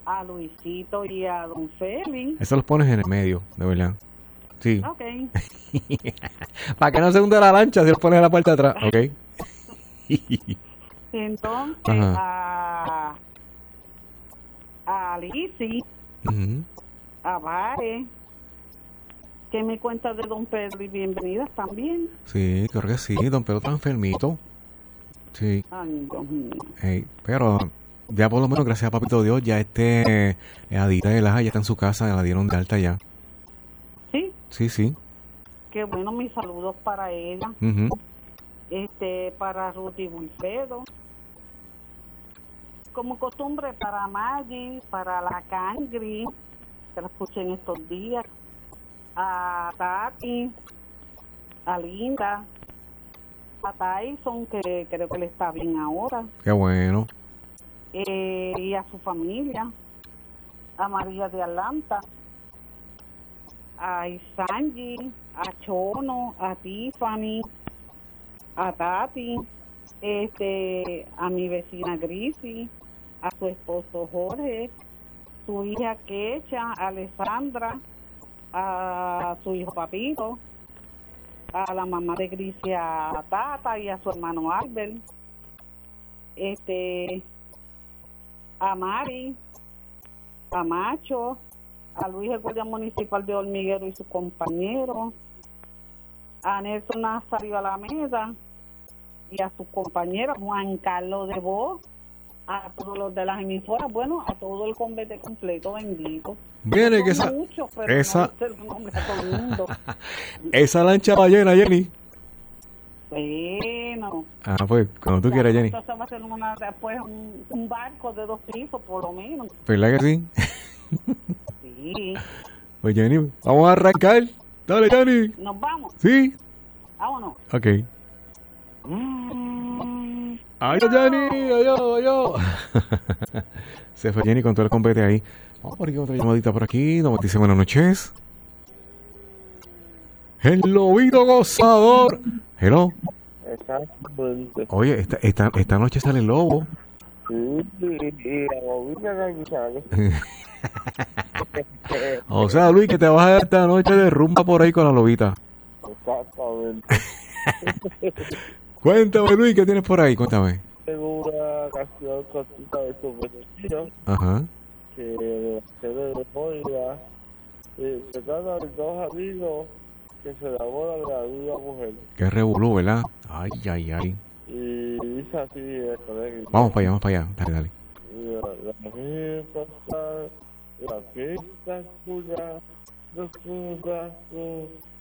a Luisito y a Don Félix. Eso los pones en el medio, de verdad. Sí. Ok. Para que no se hunda la lancha, si los pones en la parte de atrás. Ok. Entonces, a Lizzy, Ujú. a Vare, que me cuenta de Don Pedro y bienvenidas también. Sí, creo que sí. Don Pedro está enfermito. Sí. Ay, Dios mío. Pero ya por lo menos, gracias a Papito Dios, ya Adita de Laja ya está en su casa, la dieron de alta ya. Sí, Sí, sí. qué bueno, mis saludos para ella. Ujú. Para Ruth y Wilfredo. Como costumbre, para Maggie, para la Cangri, que la escuché en estos días, a Tati, a Linda, a Tyson, que creo que le está bien ahora, Qué bueno. y a su familia, a María de Atlanta, a Isangi, a Chono, a Tiffany, a Tati, a mi vecina Grisi, a su esposo Jorge, su hija Kecha, Alessandra, a su hijo Papito, a la mamá de Grisi, a Tata y a su hermano Albert, a Mari, a Macho, a Luis el guardia municipal de Hormiguero y sus compañeros, a Nelson Nazario Alameda y a sus compañeros, Juan Carlos de Voz, a todos los de las emisoras, bueno, a todo el convete completo, bendito. Viene No que son esa... muchos, pero esa- no sé el nombre de todo el mundo. Esa lancha va llena, Jenny. Bueno, Pues, cuando tú quieras, Jenny. entonces va a ser después un barco de 2 pisos, por lo menos. ¿Verdad que sí? Sí, Pues, Jenny, vamos a arrancar. Dale, Jenny. nos vamos, Sí. vámonos. Ok. ¡Adiós, Jenny! ¡Adiós! Se fue Jenny con todo el compete ahí. Vamos por aquí otra llamadita por aquí. Nos dice buenas noches. El lobito gozador. Hello. Exactamente. Oye, esta noche sale el lobo. Sí, y la bobina organizada. O sea, Luis, que te vas a dar esta noche de rumba por ahí con la lobita. Exactamente. Cuéntame, Luis, ¿qué tienes por ahí? Cuéntame. Tengo una canción cortita de Supersticio Ajá. que se ve de Moira. Se trata de 2 amigos que se enamoran de la misma mujer. Qué revolú, ¿verdad? Ay. Y dice así el colegio. Vamos para allá. Dale. La fiesta está, la fiesta oscura, no oscura,